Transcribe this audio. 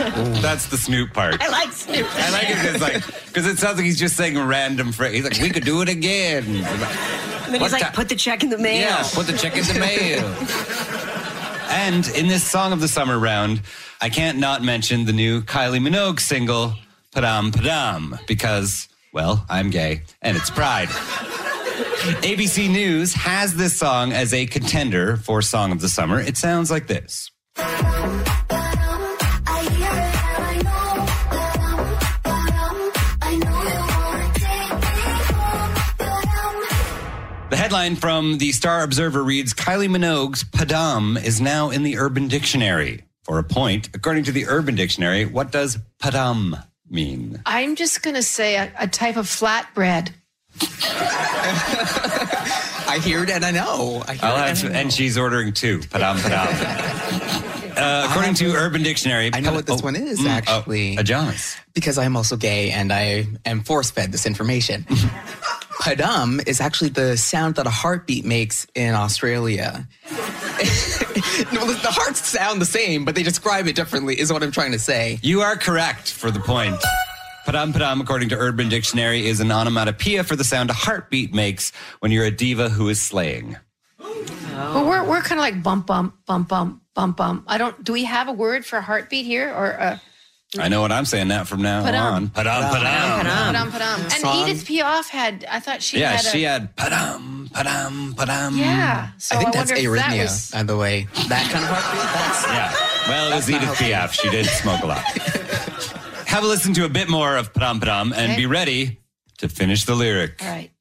That's the Snoop part. I like Snoop. I like it because it sounds like he's just saying a random phrase. He's like, we could do it again. And then he's like, put the check in the mail. Yeah, put the check in the mail. And in this Song of the Summer round, I can't not mention the new Kylie Minogue single, Padam Padam, because, well, I'm gay, and it's Pride. ABC News has this song as a contender for Song of the Summer. It sounds like this. The headline from the Star Observer reads, Kylie Minogue's Padam is now in the Urban Dictionary. For a point, according to the Urban Dictionary, what does Padam mean? I'm just going to say a type of flatbread. I hear it and I know. And she's ordering two. Padam, Padam. According to Urban Dictionary... I know what this one is, actually. Jonas. Because I am also gay and I am force-fed this information. Padam is actually the sound that a heartbeat makes in Australia. The hearts sound the same, but they describe it differently, is what I'm trying to say. You are correct for the point. Padam Padam, according to Urban Dictionary, is an onomatopoeia for the sound a heartbeat makes when you're a diva who is slaying. Well, we're kind of like bump, bump, bump, bump, bump, bump. Do we have a word for heartbeat here? Or I know what I'm saying that from now on. Padam Padam. Padam, padam. And Edith Piaf had, I thought she had she had Padam Padam Padam. Yeah. So I think that's wonder if arrhythmia, that was... by the way. That kind of heartbeat? Yeah. Well, it was Edith Piaf. She did smoke a lot. Have a listen to a bit more of Padam Padam and be ready to finish the lyric. All right.